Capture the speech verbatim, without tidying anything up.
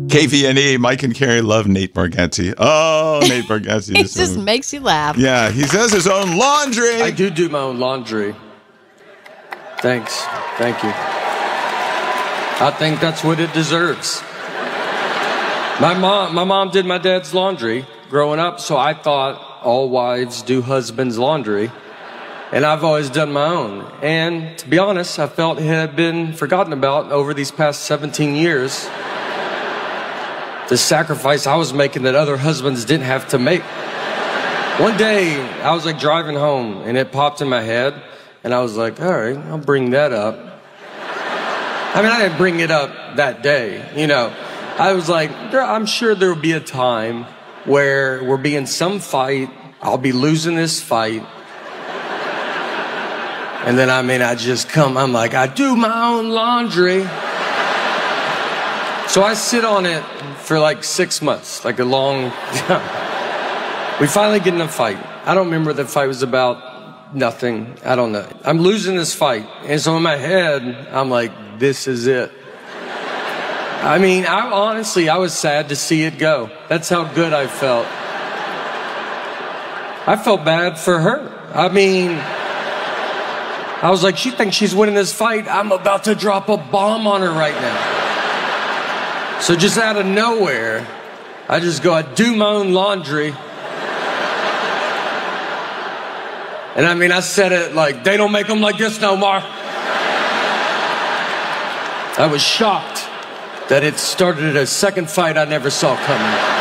K V N E, Mike and Carrie love Nate Bargatze. Oh, Nate Bargatze. He just so, makes you laugh. Yeah, he does his own laundry. I do do my own laundry. Thanks. Thank you. I think that's what it deserves. My mom, my mom did my dad's laundry growing up, so I thought all wives do husbands' laundry. And I've always done my own. And to be honest, I felt it had been forgotten about over these past seventeen years. The sacrifice I was making that other husbands didn't have to make. One day, I was like driving home, and it popped in my head, and I was like, all right, I'll bring that up. I mean, I didn't bring it up that day, you know. I was like, I'm sure there will be a time where we'll be in some fight, I'll be losing this fight, and then, I mean, I just come, I'm like, I do my own laundry. So I sit on it for like six months, like a long, we finally get in a fight. I don't remember what the fight was about, nothing, I don't know. I'm losing this fight, and so in my head, I'm like, this is it. I mean, I honestly, I was sad to see it go. That's how good I felt. I felt bad for her. I mean, I was like, she thinks she's winning this fight. I'm about to drop a bomb on her right now. So just out of nowhere, I just go, I do my own laundry. And I mean, I said it like, they don't make them like this no more. I was shocked that it started a second fight I never saw coming.